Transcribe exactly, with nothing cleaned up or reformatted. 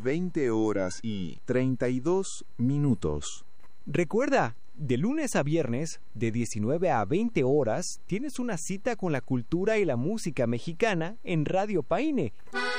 veinte horas y treinta y dos minutos. Recuerda, de lunes a viernes, de diecinueve a veinte horas, tienes una cita con la cultura y la música mexicana en Radio Paine.